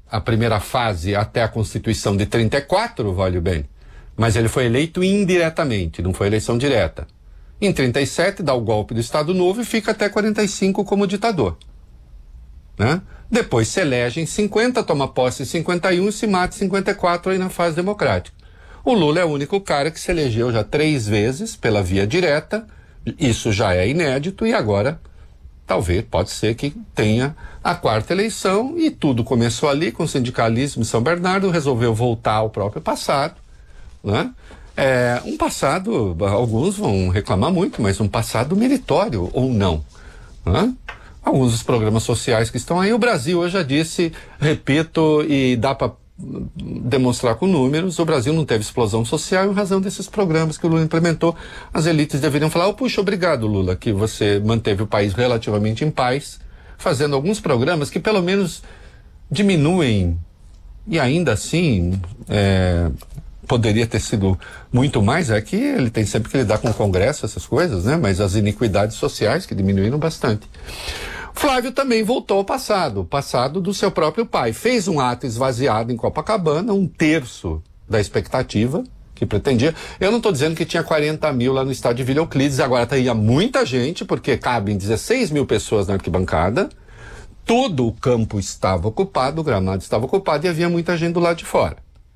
a primeira fase até a Constituição de 34, vale bem, mas ele foi eleito indiretamente, não foi eleição direta. Em 37 dá o golpe do Estado Novo e fica até 45 como ditador, né? Depois se elege em 50, toma posse em 51 e se mata em 54 aí na fase democrática. O Lula é o único cara que se elegeu já 3 vezes pela via direta, isso já é inédito e agora talvez, pode ser que tenha a 4ª eleição e tudo começou ali com o sindicalismo em São Bernardo, resolveu voltar ao próprio passado, né? Um passado, alguns vão reclamar muito, mas um passado meritório ou não, né? Alguns dos programas sociais que estão aí, o Brasil, eu já disse, repito, e dá para demonstrar com números, o Brasil não teve explosão social em razão desses programas que o Lula implementou. As elites deveriam falar, puxa, obrigado, Lula, que você manteve o país relativamente em paz, fazendo alguns programas que pelo menos diminuem, e ainda assim poderia ter sido muito mais, que ele tem sempre que lidar com o Congresso, essas coisas, né? Mas as iniquidades sociais que diminuíram bastante. Flávio também voltou ao passado, o passado do seu próprio pai. Fez um ato esvaziado em Copacabana, 1/3 da expectativa que pretendia. Eu não estou dizendo que tinha 40 mil lá no estádio de Vila Euclides, agora ia muita gente, porque cabem 16 mil pessoas na arquibancada, todo o campo estava ocupado, o gramado estava ocupado e havia muita gente do lado de fora.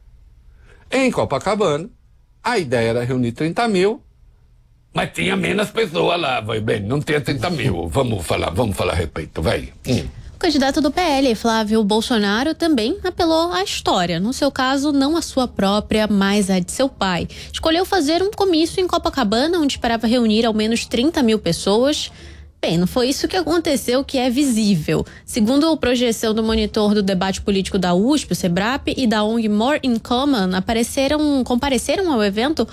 Em Copacabana, a ideia era reunir 30 mil, mas tinha menos pessoas lá, vai bem, não tinha 30 mil. Vamos falar a respeito, vai. O candidato do PL, Flávio Bolsonaro, também apelou à história. No seu caso, não a sua própria, mas a de seu pai. Escolheu fazer um comício em Copacabana, onde esperava reunir ao menos 30 mil pessoas. Bem, não foi isso que aconteceu, que é visível. Segundo a projeção do monitor do debate político da USP, o SEBRAP, e da ONG More in Common, compareceram ao evento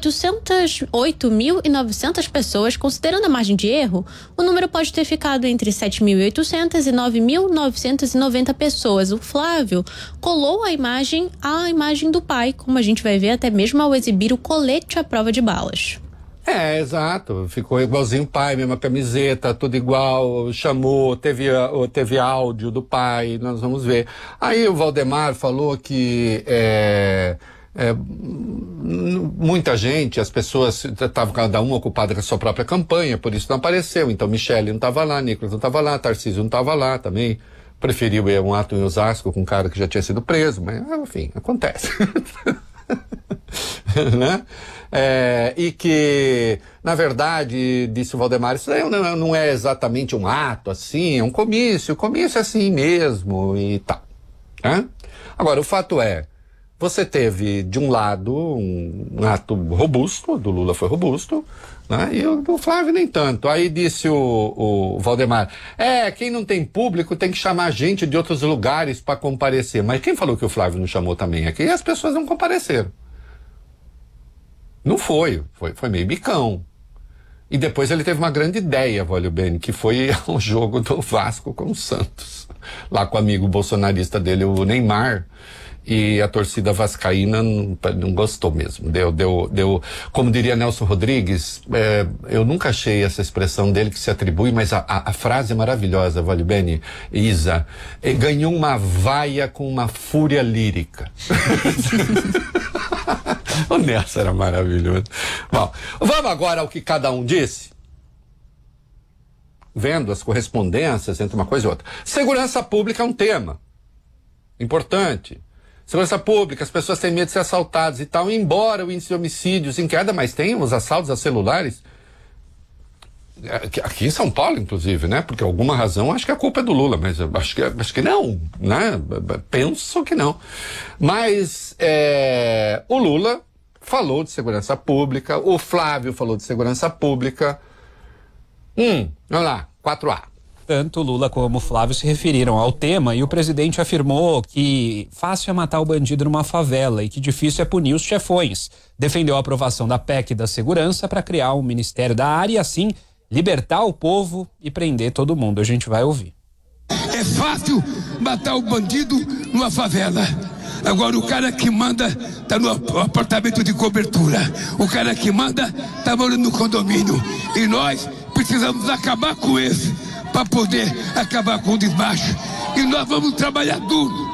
8.900 pessoas. Considerando a margem de erro, o número pode ter ficado entre 7.800 e 9.990 pessoas. O Flávio colou a imagem do pai, como a gente vai ver até mesmo ao exibir o colete à prova de balas. Exato, ficou igualzinho o pai, mesma camiseta, tudo igual, chamou, teve áudio do pai, nós vamos ver. Aí o Valdemar falou que muita gente, as pessoas estavam cada um ocupada com a sua própria campanha, por isso não apareceu. Então Michele não estava lá, Nicolas não estava lá, Tarcísio não estava lá também. Preferiu ir a um ato em Osasco com um cara que já tinha sido preso, mas enfim, acontece. Né? E que, na verdade, disse o Valdemar, isso não é exatamente um ato assim, é um comício, o comício é assim mesmo e tal. Agora, o fato é, você teve, de um lado, um ato robusto, do Lula foi robusto, né? E o Flávio nem tanto. Aí disse o Valdemar, quem não tem público tem que chamar gente de outros lugares para comparecer. Mas quem falou que o Flávio não chamou também? É que as pessoas não compareceram. Não foi meio bicão. E depois ele teve uma grande ideia, olha bem, que foi o jogo do Vasco com o Santos, lá com o amigo bolsonarista dele, o Neymar, e a torcida vascaína não gostou mesmo, deu, como diria Nelson Rodrigues, eu nunca achei essa expressão dele que se atribui, mas a frase é maravilhosa, vale bem, Isa, ganhou uma vaia com uma fúria lírica. O Nelson era maravilhoso. Bom, vamos agora ao que cada um disse? Vendo as correspondências entre uma coisa e outra. Segurança pública é um tema importante. Segurança pública, as pessoas têm medo de ser assaltadas e tal, embora o índice de homicídios em queda, mas tem os assaltos a celulares. Aqui em São Paulo, inclusive, né? Porque alguma razão, acho que a culpa é do Lula, mas acho que não, né? Penso que não. Mas o Lula falou de segurança pública, o Flávio falou de segurança pública. Vamos lá, 4A. Tanto Lula como Flávio se referiram ao tema e o presidente afirmou que fácil é matar o bandido numa favela e que difícil é punir os chefões. Defendeu a aprovação da PEC da segurança para criar um ministério da área e assim libertar o povo e prender todo mundo. A gente vai ouvir. É fácil matar o bandido numa favela. Agora o cara que manda tá no apartamento de cobertura. O cara que manda tá morando no condomínio. E nós precisamos acabar com esse para poder acabar com o desmacho. E nós vamos trabalhar duro